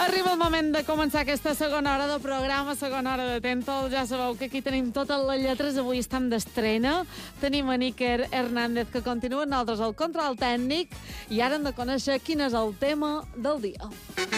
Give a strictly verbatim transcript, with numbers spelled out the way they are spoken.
Arriba el moment de començar aquesta segona hora del programa, segona hora de Tentol. Ja sabeu que aquí tenim totes les lletres. Avui estem d'estrena. Tenim a Níker Hernández, que continua amb nosaltres al control tècnic. I ara hem de conèixer quin és el tema del dia.